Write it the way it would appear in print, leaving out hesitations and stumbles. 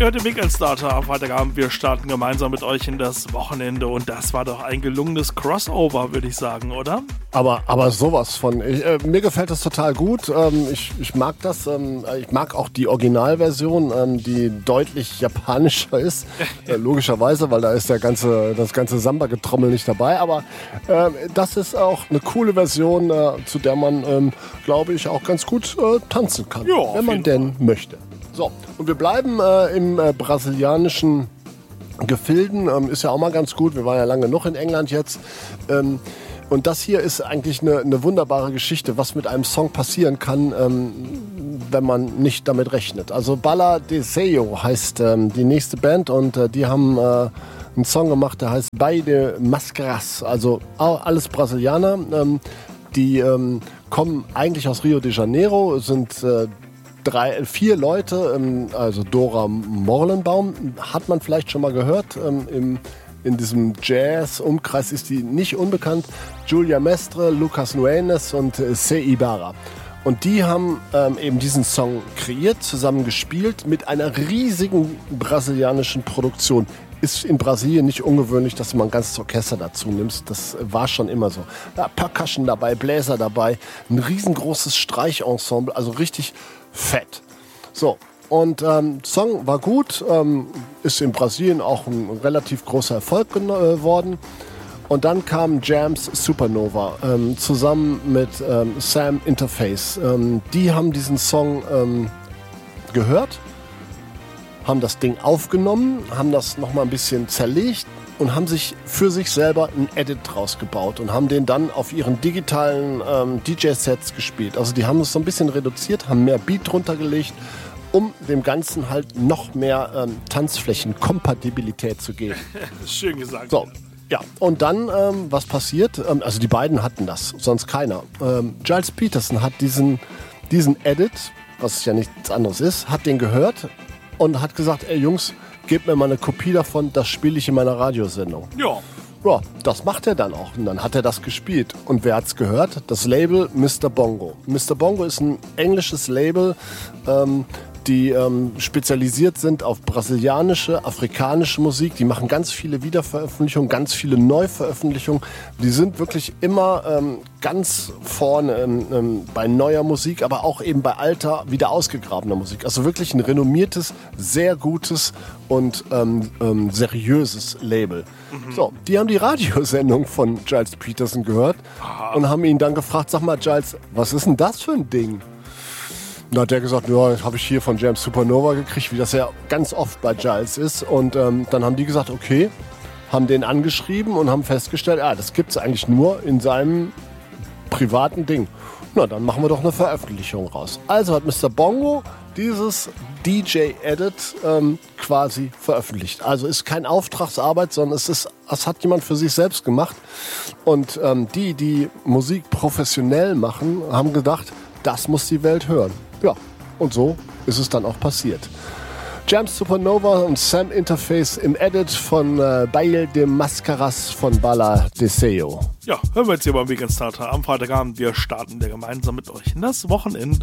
Ihr hört den Weekend Starter am Freitagabend. Wir starten gemeinsam mit euch in das Wochenende und das war doch ein gelungenes Crossover, würde ich sagen, oder? Aber sowas von. Mir gefällt das total gut. Ich mag das. Ich mag auch die Originalversion, die deutlich japanischer ist. Logischerweise, weil da ist das ganze Samba-Getrommel nicht dabei. Aber das ist auch eine coole Version, zu der man, glaube ich, auch ganz gut tanzen kann, Ja, wenn man denn möchte. So, und wir bleiben im brasilianischen Gefilden. Ist ja auch mal ganz gut. Wir waren ja lange genug in England jetzt. Und das hier ist eigentlich eine wunderbare Geschichte, was mit einem Song passieren kann, wenn man nicht damit rechnet. Also Bala Desejo heißt die nächste Band und die haben einen Song gemacht, der heißt Baile de Mascaras. Also alles Brasilianer. Die kommen eigentlich aus Rio de Janeiro, sind 4 Leute, also Dora Morlenbaum, hat man vielleicht schon mal gehört, in diesem Jazz-Umkreis ist die nicht unbekannt, Julia Mestre, Lucas Nuenes und C. Ibarra. Und die haben eben diesen Song kreiert, zusammen gespielt mit einer riesigen brasilianischen Produktion. Ist in Brasilien nicht ungewöhnlich, dass man ein ganzes Orchester dazu nimmt. Das war schon immer so. Ja, Percussion dabei, Bläser dabei, ein riesengroßes Streichensemble, also richtig fett. So, und Song war gut, ist in Brasilien auch ein relativ großer Erfolg geworden. Und dann kam Jams Supernova zusammen mit Sam Interface. Die haben diesen Song gehört, haben das Ding aufgenommen, haben das nochmal ein bisschen zerlegt und haben sich für sich selber ein Edit draus gebaut und haben den dann auf ihren digitalen DJ-Sets gespielt. Also die haben es so ein bisschen reduziert, haben mehr Beat drunter gelegt, um dem Ganzen halt noch mehr Tanzflächenkompatibilität zu geben. Schön gesagt. So, ja. Und dann, was passiert? Also die beiden hatten das, sonst keiner. Giles Peterson hat diesen Edit, was ja nichts anderes ist, hat den gehört und hat gesagt, ey Jungs, gebt mir mal eine Kopie davon, das spiele ich in meiner Radiosendung. Ja. Ja, das macht er dann auch. Und dann hat er das gespielt. Und wer hat's gehört? Das Label Mr. Bongo. Mr. Bongo ist ein englisches Label, die spezialisiert sind auf brasilianische, afrikanische Musik. Die machen ganz viele Wiederveröffentlichungen, ganz viele Neuveröffentlichungen. Die sind wirklich immer ganz vorne bei neuer Musik, aber auch eben bei alter, wieder ausgegrabener Musik. Also wirklich ein renommiertes, sehr gutes und seriöses Label. Mhm. So, die haben die Radiosendung von Giles Peterson gehört und haben ihn dann gefragt, sag mal Giles, was ist denn das für ein Ding? Da hat er gesagt, ja, das habe ich hier von Jams Supernova gekriegt, wie das ja ganz oft bei Giles ist. Und dann haben die gesagt, okay, haben den angeschrieben und haben festgestellt, das gibt es eigentlich nur in seinem privaten Ding. Na, dann machen wir doch eine Veröffentlichung raus. Also hat Mr. Bongo dieses DJ-Edit quasi veröffentlicht. Also ist kein Auftragsarbeit, sondern es hat jemand für sich selbst gemacht. Und die Musik professionell machen, haben gedacht, das muss die Welt hören. Ja, und so ist es dann auch passiert. Jams Supernova und Sam Interface im Edit von Baile de Mascaras von Bala Desejo. Ja, hören wir jetzt hier beim Weekend Starter am Freitagabend. Wir starten gemeinsam mit euch in das Wochenende.